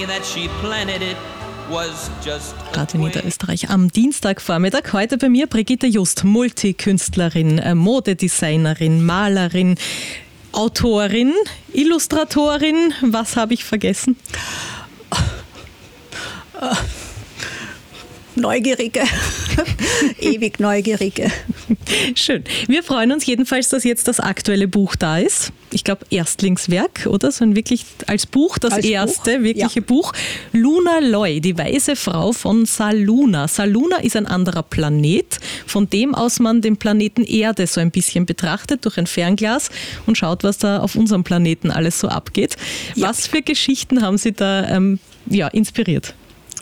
Radio Niederösterreich am Dienstagvormittag. Heute bei mir Brigitte Just, Multikünstlerin, Modedesignerin, Malerin, Autorin, Illustratorin. Was habe ich vergessen? Neugierige, ewig Neugierige. Schön. Wir freuen uns jedenfalls, dass jetzt das aktuelle Buch da ist. Ich glaube, Erstlingswerk, oder? So ein wirklich als Buch, das als erste Buch, wirkliche Buch. Luna Loy, die weise Frau von Saluna. Saluna ist ein anderer Planet, von dem aus man den Planeten Erde so ein bisschen betrachtet durch ein Fernglas und schaut, was da auf unserem Planeten alles so abgeht. Ja. Was für Geschichten haben Sie da inspiriert?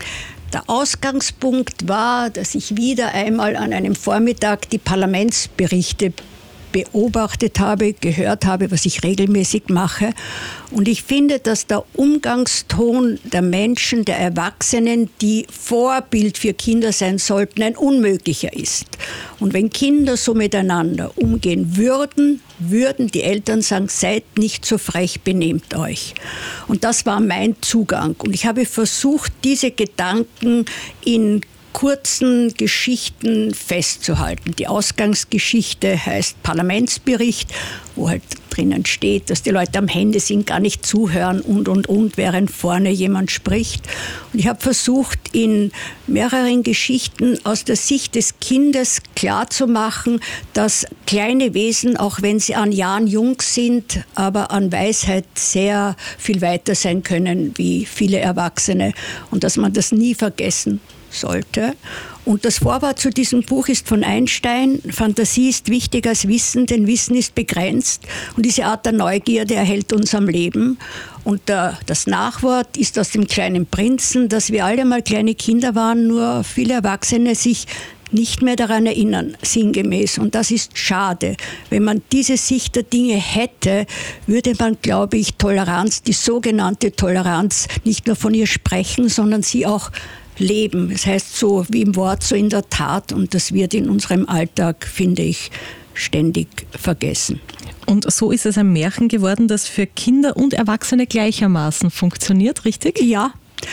Der Ausgangspunkt war, dass ich wieder einmal an einem Vormittag die Parlamentsberichte beobachtet habe, gehört habe, was ich regelmäßig mache. Und ich finde, dass der Umgangston der Menschen, der Erwachsenen, die Vorbild für Kinder sein sollten, ein unmöglicher ist. Und wenn Kinder so miteinander umgehen würden die Eltern sagen, seid nicht so frech, benehmt euch. Und das war mein Zugang. Und ich habe versucht, diese Gedanken in kurzen Geschichten festzuhalten. Die Ausgangsgeschichte heißt Parlamentsbericht, wo halt drinnen steht, dass die Leute am Handy sind, gar nicht zuhören und, während vorne jemand spricht. Und ich habe versucht, in mehreren Geschichten aus der Sicht des Kindes klarzumachen, dass kleine Wesen, auch wenn sie an Jahren jung sind, aber an Weisheit sehr viel weiter sein können wie viele Erwachsene und dass man das nie vergessen sollte. Und das Vorwort zu diesem Buch ist von Einstein: Fantasie ist wichtiger als Wissen, denn Wissen ist begrenzt. Und diese Art der Neugierde erhält uns am Leben. Und das Nachwort ist aus dem Kleinen Prinzen, dass wir alle mal kleine Kinder waren, nur viele Erwachsene sich nicht mehr daran erinnern, sinngemäß. Und das ist schade. Wenn man diese Sicht der Dinge hätte, würde man, glaube ich, Toleranz, die sogenannte Toleranz, nicht nur von ihr sprechen, sondern sie auch leben. Das heißt, so wie im Wort, so in der Tat. Und das wird in unserem Alltag, finde ich, ständig vergessen. Und so ist es ein Märchen geworden, das für Kinder und Erwachsene gleichermaßen funktioniert, richtig? Ja.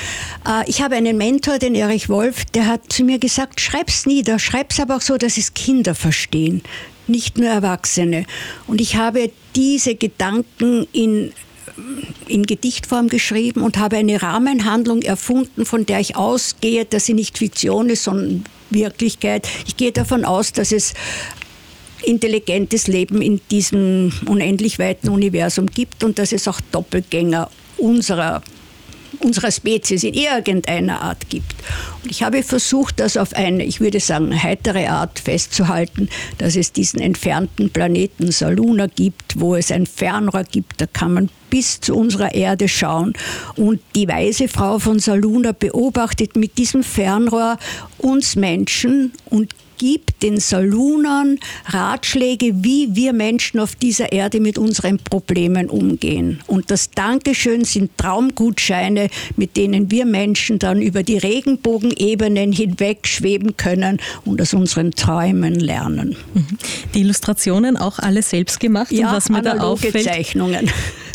Ich habe einen Mentor, den Erich Wolf, der hat zu mir gesagt, schreib's nieder, schreib's aber auch so, dass es Kinder verstehen, nicht nur Erwachsene. Und ich habe diese Gedanken in Gedichtform geschrieben und habe eine Rahmenhandlung erfunden, von der ich ausgehe, dass sie nicht Fiktion ist, sondern Wirklichkeit. Ich gehe davon aus, dass es intelligentes Leben in diesem unendlich weiten Universum gibt und dass es auch Doppelgänger unserer Spezies in irgendeiner Art gibt. Und ich habe versucht, das auf eine, ich würde sagen, heitere Art festzuhalten, dass es diesen entfernten Planeten Saluna gibt, wo es ein Fernrohr gibt, da kann man bis zu unserer Erde schauen. Und die weise Frau von Saluna beobachtet mit diesem Fernrohr uns Menschen und gibt den Salunern Ratschläge, wie wir Menschen auf dieser Erde mit unseren Problemen umgehen. Und das Dankeschön sind Traumgutscheine, mit denen wir Menschen dann über die Regenbogenebenen hinweg schweben können und aus unseren Träumen lernen. Die Illustrationen auch alle selbst gemacht? Ja, und was mir da auffällt, Zeichnungen.